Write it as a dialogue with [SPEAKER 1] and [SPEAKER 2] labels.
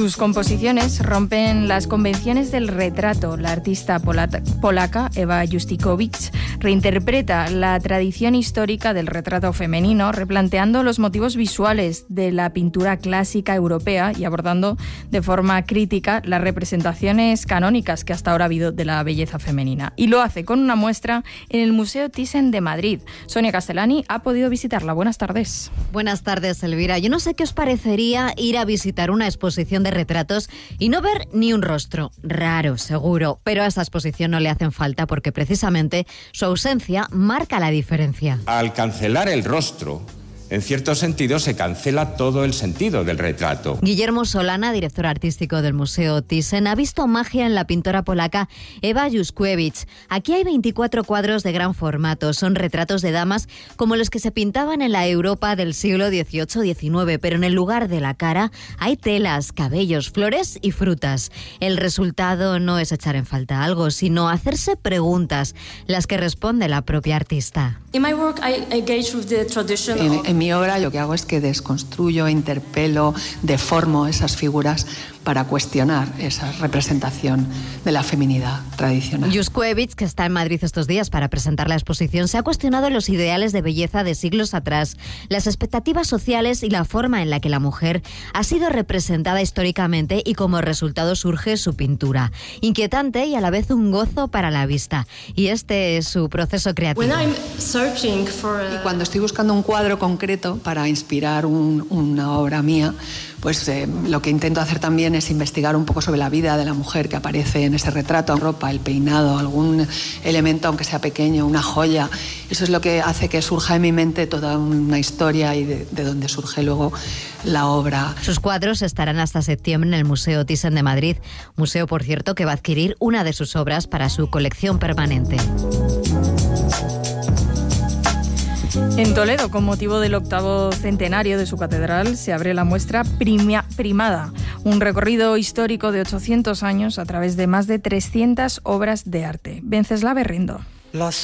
[SPEAKER 1] Sus composiciones rompen las convenciones del retrato. La artista polaca Ewa Justikowicz reinterpreta la tradición histórica del retrato femenino, replanteando los motivos visuales de la pintura clásica europea y abordando de forma crítica las representaciones canónicas que hasta ahora ha habido de la belleza femenina. Y lo hace con una muestra en el Museo Thyssen de Madrid. Sonia Castellani ha podido visitarla. Buenas tardes.
[SPEAKER 2] Buenas tardes, Elvira. Yo no sé qué os parecería ir a visitar una exposición de retratos y no ver ni un rostro. Raro, seguro, pero a esa exposición no le hacen falta porque precisamente su ausencia marca la diferencia.
[SPEAKER 3] Al cancelar el rostro, en cierto sentido, se cancela todo el sentido del retrato.
[SPEAKER 2] Guillermo Solana, director artístico del Museo Thyssen, ha visto magia en la pintora polaca Ewa Justikowicz. Aquí hay 24 cuadros de gran formato. Son retratos de damas como los que se pintaban en la Europa del siglo XVIII-XIX, pero en el lugar de la cara hay telas, cabellos, flores y frutas. El resultado no es echar en falta algo, sino hacerse preguntas, las que responde la propia artista.
[SPEAKER 4] En mi obra lo que hago es que desconstruyo, interpelo, deformo esas figuras para cuestionar esa representación de la feminidad tradicional.
[SPEAKER 2] Justikowicz, que está en Madrid estos días para presentar la exposición, se ha cuestionado los ideales de belleza de siglos atrás, las expectativas sociales y la forma en la que la mujer ha sido representada históricamente, y como resultado surge su pintura. Inquietante y a la vez un gozo para la vista. Y este es su proceso creativo.
[SPEAKER 4] Y cuando estoy buscando un cuadro concreto para inspirar una obra mía, pues lo que intento hacer también es investigar un poco sobre la vida de la mujer que aparece en ese retrato, la ropa, el peinado, algún elemento, aunque sea pequeño, una joya. Eso es lo que hace que surja en mi mente toda una historia y de donde surge luego la obra.
[SPEAKER 2] Sus cuadros estarán hasta septiembre en el Museo Thyssen de Madrid, museo, por cierto, que va a adquirir una de sus obras para su colección permanente.
[SPEAKER 1] En Toledo, con motivo del 8º centenario de su catedral, se abre la muestra Primada, un recorrido histórico de 800 años a través de más de 300 obras de arte. Venceslava Berrindo.